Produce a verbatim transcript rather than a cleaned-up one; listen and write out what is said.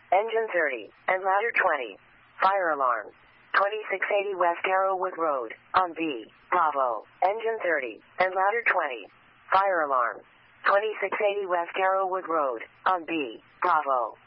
Engine thirty, and ladder twenty. Fire alarm. twenty-six eighty West Arrowwood Road, on B. Bravo. Engine thirty, and ladder twenty. Fire alarm. twenty-six eighty West Arrowwood Road, on B. Bravo.